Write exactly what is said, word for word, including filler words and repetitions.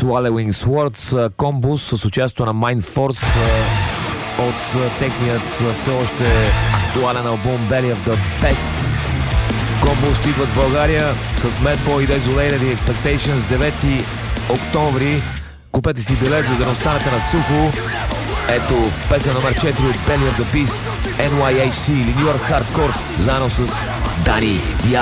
Swallowing Swords, Комбус с участието на Mind Force от техният все още актуален албум Belly of the Best. Комбус идват в България с Madboy и Desolated и Expectations девети октомври. Купете си билет, за да не останете на сухо. Ето песен номер четири от Belly of the Beast, Ен Уай Ейч Си или New York Hardcore, заедно с Дани Диабло.